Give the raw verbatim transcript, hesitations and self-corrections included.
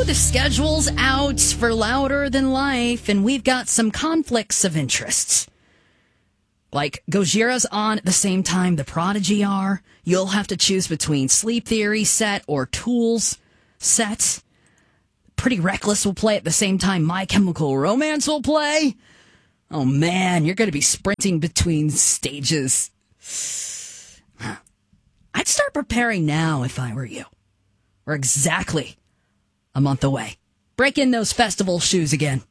the schedule's out for Louder Than Life, and we've got some conflicts of interests. Like, Gojira's on at the same time the Prodigy are. You'll have to choose between Sleep Theory set or Tools set. Pretty Reckless will play at the same time My Chemical Romance will play. Oh, man, you're going to be sprinting between stages. I'd start preparing now if I were you. We're exactly a month away. Break in those festival shoes again.